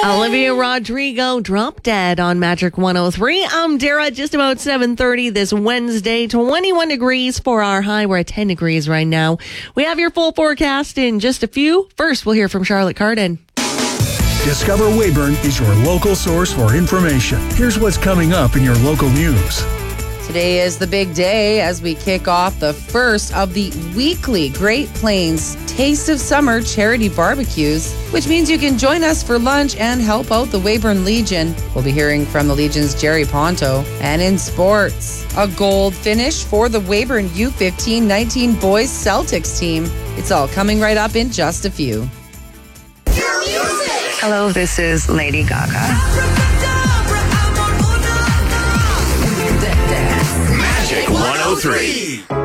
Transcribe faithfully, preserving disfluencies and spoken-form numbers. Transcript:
Olivia Rodrigo, Drop Dead on Magic one oh three. I'm Dara, just about seven thirty this Wednesday. twenty-one degrees for our high. We're at ten degrees right now. We have your full forecast in just a few. First, we'll hear from Charlotte Cardin. Discover Weyburn is your local source for information. Here's what's coming up in your local news. Today is the big day as we kick off the first of the weekly Great Plains Taste of Summer charity barbecues, which means you can join us for lunch and help out the Weyburn Legion. We'll be hearing from the Legion's Jerry Ponto. And in sports, a gold finish for the Weyburn U fifteen nineteen boys Celtics team. It's all coming right up in just a few. Hello, this is Lady Gaga. Magic one oh three.